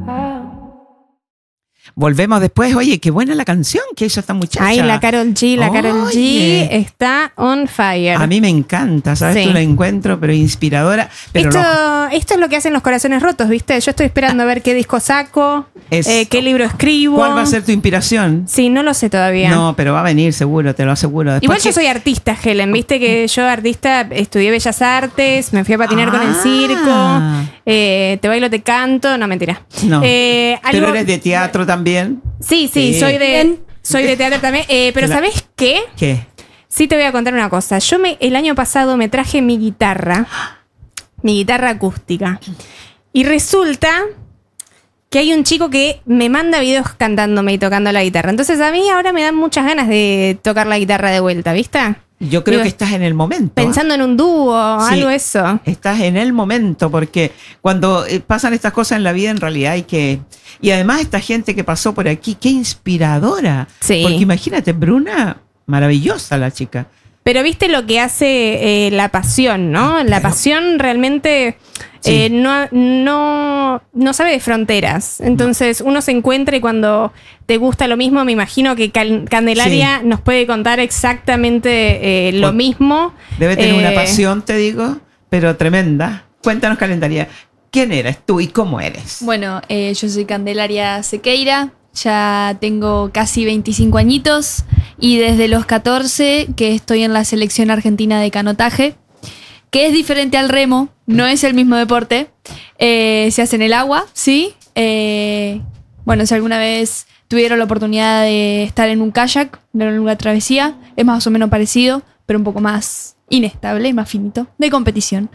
Volvemos después. Oye, qué buena la canción que hizo esta muchacha. Ay, la Karol G está on fire. A mí me encanta, ¿sabes? Sí. Tú la encuentro, pero inspiradora. Pero Esto es lo que hacen los corazones rotos, ¿viste? Yo estoy esperando a ver qué disco saco, qué libro escribo. ¿Cuál va a ser tu inspiración? Sí, no lo sé todavía. No, pero va a venir seguro, te lo aseguro. Después Igual yo soy artista, Helen, viste que yo artista estudié Bellas Artes, me fui a patinar con el circo, te bailo, te canto, no, mentira. No, pero eres de teatro también. Sí, soy de teatro también, pero ¿sabés qué? ¿Qué? Sí, te voy a contar una cosa. El año pasado me traje mi guitarra acústica, y resulta que hay un chico que me manda videos cantándome y tocando la guitarra. Entonces a mí ahora me dan muchas ganas de tocar la guitarra de vuelta, ¿viste? Yo creo que estás en el momento. Pensando en un dúo, sí, algo eso. Estás en el momento, porque cuando pasan estas cosas en la vida, en realidad hay que... Y además esta gente que pasó por aquí, qué inspiradora. Sí. Porque imagínate, Bruna, maravillosa la chica. Pero viste lo que hace la pasión, ¿no? La pasión realmente Sí. no sabe de fronteras. Entonces uno se encuentra y cuando te gusta lo mismo, me imagino que Candelaria nos puede contar exactamente lo mismo. Debe tener una pasión, te digo, pero tremenda. Cuéntanos, Candelaria, ¿quién eres tú y cómo eres? Bueno, yo soy Candelaria Sequeira, ya tengo casi 25 añitos y desde los 14 que estoy en la selección argentina de canotaje, que es diferente al remo, no es el mismo deporte, se hace en el agua, ¿sí? Bueno, si alguna vez tuvieron la oportunidad de estar en un kayak, en una travesía, es más o menos parecido, pero un poco más inestable, más finito, de competición.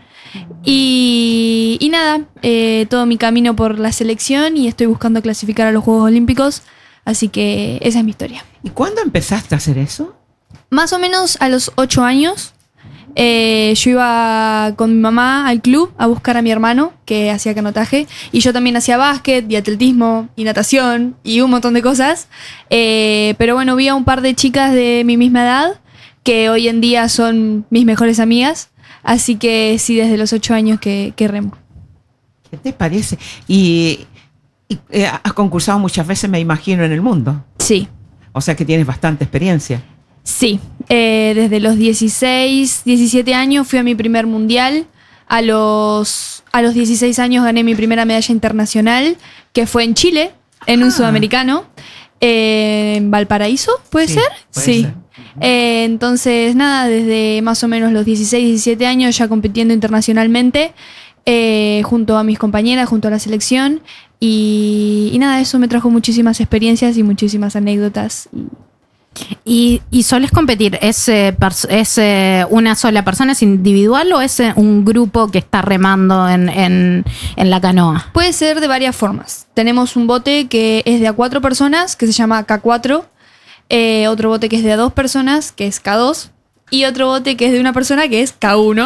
Y nada, todo mi camino por la selección y estoy buscando clasificar a los Juegos Olímpicos, así que esa es mi historia. ¿Y cuándo empezaste a hacer eso? Más o menos a los 8 años, yo iba con mi mamá al club a buscar a mi hermano que hacía canotaje y yo también hacía básquet y atletismo y natación y un montón de cosas, pero bueno, vi a un par de chicas de mi misma edad que hoy en día son mis mejores amigas, así que sí, desde los 8 años que remo. ¿Qué te parece? Y has concursado muchas veces, me imagino, en el mundo. Sí. O sea que tienes bastante experiencia. Sí, desde los 16, 17 años fui a mi primer mundial. A los 16 años gané mi primera medalla internacional, que fue en Chile, en un sudamericano, en Valparaíso, ¿puede ser? Puede ser. Entonces, nada, desde más o menos los 16, 17 años ya compitiendo internacionalmente, junto a mis compañeras, junto a la selección. Y nada, eso me trajo muchísimas experiencias y muchísimas anécdotas. ¿Y solés competir? ¿Es una sola persona? ¿Es individual o es un grupo que está remando en la canoa? Puede ser de varias formas. Tenemos un bote que es de a 4 personas, que se llama K4. Otro bote que es de a 2 personas, que es K2. Y otro bote que es de una persona, que es K1.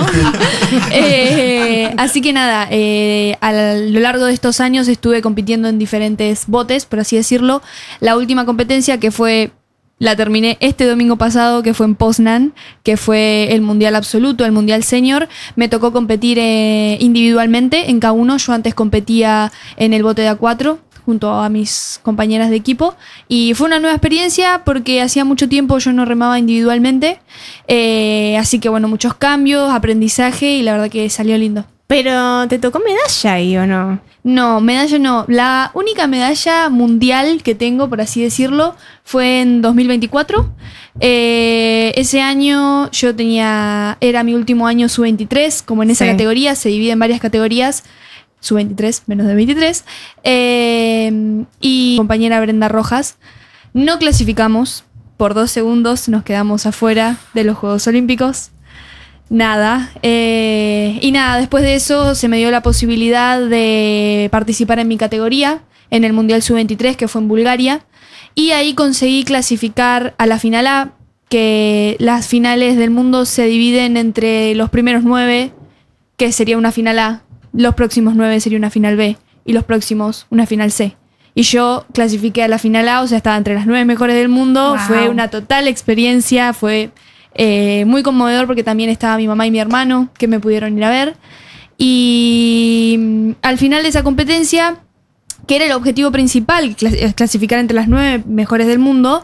Así que nada, a lo largo de estos años estuve compitiendo en diferentes botes, por así decirlo. La última competencia que la terminé este domingo pasado, que fue en Poznan, que fue el Mundial Absoluto, el Mundial Senior. Me tocó competir individualmente en K1. Yo antes competía en el bote de A4 junto a mis compañeras de equipo. Y fue una nueva experiencia porque hacía mucho tiempo yo no remaba individualmente. Así que bueno, muchos cambios, aprendizaje y la verdad que salió lindo. Pero, ¿te tocó medalla ahí o no? No, medalla no. La única medalla mundial que tengo, por así decirlo, fue en 2024. Ese año era mi último año sub-23, como en esa categoría, se divide en varias categorías. Sub-23, menos de 23. Y mi compañera Brenda Rojas, no clasificamos. Por 2 segundos nos quedamos afuera de los Juegos Olímpicos. Nada. Y nada, después de eso se me dio la posibilidad de participar en mi categoría, en el Mundial Sub-23, que fue en Bulgaria. Y ahí conseguí clasificar a la final A, que las finales del mundo se dividen entre los primeros 9, que sería una final A, los próximos 9 sería una final B, y los próximos una final C. Y yo clasifiqué a la final A, o sea, estaba entre las 9 mejores del mundo. Wow. Fue una total experiencia, fue muy conmovedor porque también estaba mi mamá y mi hermano que me pudieron ir a ver. Y al final de esa competencia que era el objetivo principal, clasificar entre las 9 mejores del mundo,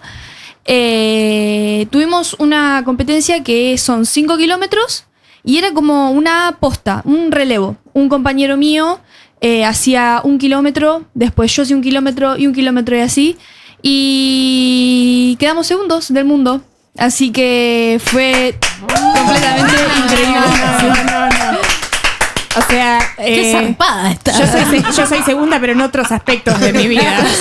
tuvimos una competencia que son 5 kilómetros y era como una posta, un relevo. Un compañero mío hacía 1 kilómetro, después yo hacía 1 kilómetro y 1 kilómetro y así, y quedamos segundos del mundo. Así que fue completamente increíble. O sea, Qué zarpada está. yo soy segunda, pero en otros aspectos de mi vida.